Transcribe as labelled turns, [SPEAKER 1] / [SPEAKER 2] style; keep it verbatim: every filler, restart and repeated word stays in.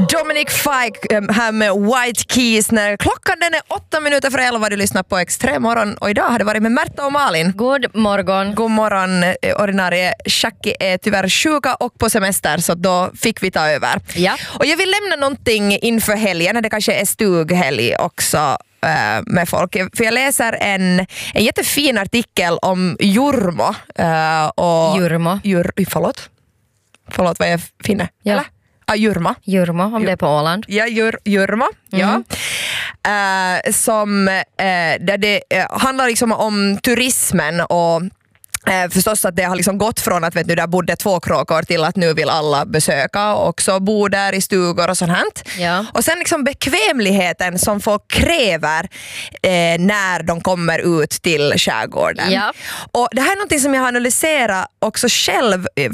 [SPEAKER 1] Dominic Fike här med White Keys när klockan den är åtta minuter för elva. Du lyssnar på Extrem morgon och idag har det varit med Märta och Malin.
[SPEAKER 2] God morgon.
[SPEAKER 1] God morgon. Ordinarie Shaki är tyvärr sjuka och på semester så då fick vi ta över.
[SPEAKER 2] Ja.
[SPEAKER 1] Och jag vill lämna någonting inför helgen. Det kanske är stughelg också äh, med folk. För jag läser en, en jättefin artikel om Jurmo. Äh, och
[SPEAKER 2] Jurmo.
[SPEAKER 1] Jur, förlåt. Förlåt vad jag finner.
[SPEAKER 2] Ja.
[SPEAKER 1] Eller? Ah, Jurmo.
[SPEAKER 2] Jurmo, om det är på Åland.
[SPEAKER 1] Ja, Jur, Jurmo.
[SPEAKER 2] Mm.
[SPEAKER 1] Ja. Uh, som, uh, där det uh, handlar liksom om turismen och uh, förstås att det har liksom gått från att vet du, där bodde två kråkor till att nu vill alla besöka och också bo där i stugor och sånt här.
[SPEAKER 2] Ja.
[SPEAKER 1] Och sen liksom bekvämligheten som folk kräver eh, när de kommer ut till skärgården.
[SPEAKER 2] Ja.
[SPEAKER 1] Och det här är något som jag har analyserat också själv